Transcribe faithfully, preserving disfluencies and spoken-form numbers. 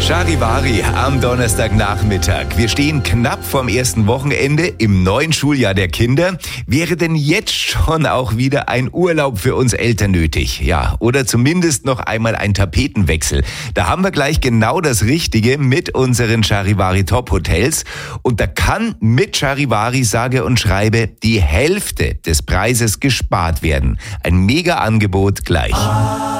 Charivari am Donnerstagnachmittag. Wir stehen knapp vorm ersten Wochenende im neuen Schuljahr der Kinder. Wäre denn jetzt schon auch wieder ein Urlaub für uns Eltern nötig? Ja, oder zumindest noch einmal ein Tapetenwechsel. Da haben wir gleich genau das Richtige mit unseren Charivari Top Hotels. Und da kann mit Charivari sage und schreibe die Hälfte des Preises gespart werden. Ein Mega-Angebot gleich.